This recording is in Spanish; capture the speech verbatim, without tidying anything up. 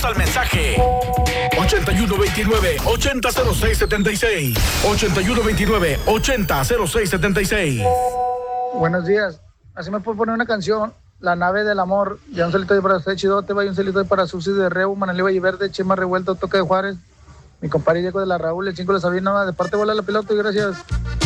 al mensaje ochenta y uno veintinueve, ochenta cero seis setenta y seis. ochenta y uno veintinueve, ochenta cero seis setenta y seis. Buenos días. Así me puedo poner una canción, La nave del amor. Ya un solito para usted, Chidote, vaya un solito para Susi de Reu, Manalí y Verde, Chema Revuelto, Toque de Juárez. Mi compadre Diego de la Raúl, el cinco de Sabino, de parte bola la pelota y gracias.